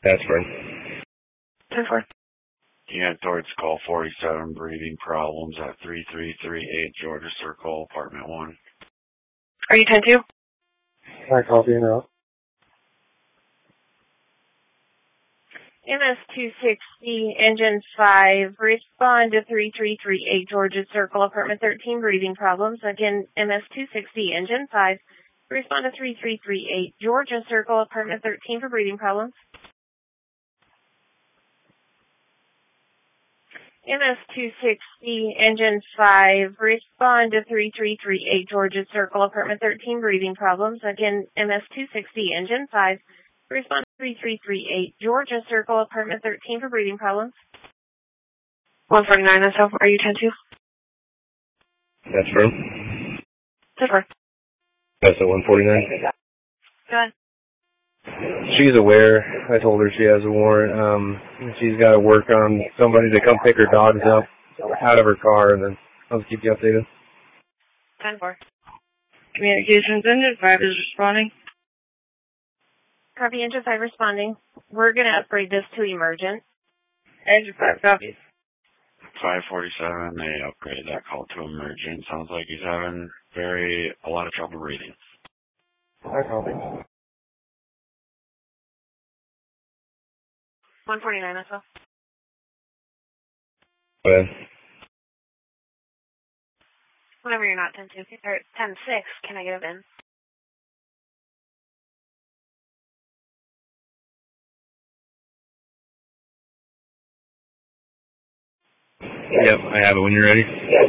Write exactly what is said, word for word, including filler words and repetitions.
That's fine. ten four. Yeah, towards call forty-seven, breathing problems at three three three eight Georgia Circle, apartment one. Are you ten two? Hi, copy now. M S two sixty, engine five, respond to three three three eight Georgia Circle, apartment thirteen, breathing problems. Again, M S two sixty, engine five, respond to three three three eight Georgia Circle, apartment thirteen for breathing problems. M S two sixty, engine five, respond to three three three eight Georgia Circle, apartment thirteen, breathing problems. Again, M S two sixty, engine five, respond to three three three eight Georgia Circle, apartment thirteen for breathing problems. one forty-nine, that's how. Are you ten two? That's firm. ten four. That's at one forty-nine. Go ahead. She's aware. I told her she has a warrant. Um, she's got to work on somebody to come pick her dogs up out of her car, and then I'll keep you updated. ten four. Communications engine five is responding. Copy, engine five responding. We're going to upgrade this to emergent. Engine five copies. five forty-seven, they upgraded that call to emergent. Sounds like he's having very, a lot of trouble breathing. Hi, copy. one forty-nine, that's all. Go ahead. Whenever you're not ten two, or ten six, can I get it in? Yep, I have it when you're ready.